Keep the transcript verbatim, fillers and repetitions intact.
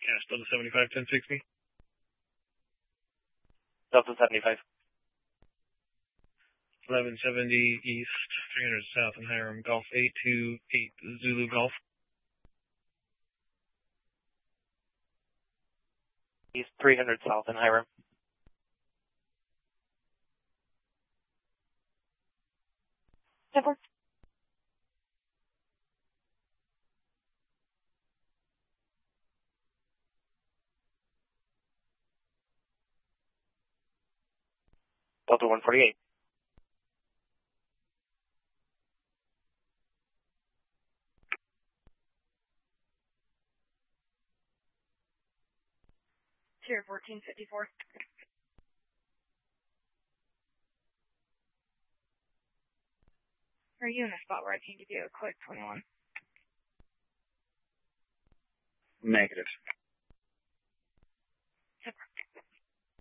Yeah, still to seventy-five, ten sixty. Delta seventy-five. eleven seventy east, three hundred south in Hiram, Golf eight two eight Zulu Golf. East three hundred south in Hiram. Ever. Delta one forty-eight. Tier fourteen fifty-four. Are you in a spot where I can give you a quick twenty-one? Negative.